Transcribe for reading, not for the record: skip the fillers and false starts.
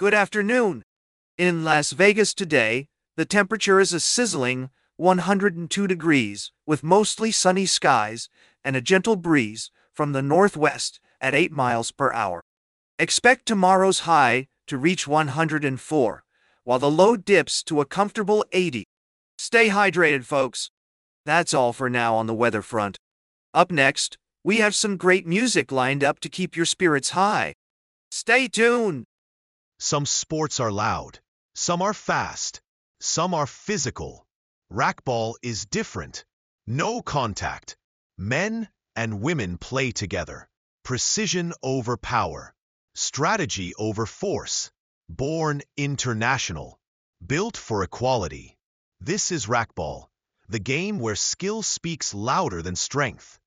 Good afternoon. In Las Vegas today, the temperature is a sizzling 102 degrees, with mostly sunny skies and a gentle breeze from the northwest at 8 miles per hour. Expect tomorrow's high to reach 104, while the low dips to a comfortable 80. Stay hydrated, folks. That's all for now on the weather front. Up next, we have some great music lined up to keep your spirits high. Stay tuned. Some sports are loud, some are fast, some are physical. Racquetball is different. No contact. Men and women play together. Precision over power. Strategy over force. Born international. Built for equality. This is racquetball, the game where skill speaks louder than strength.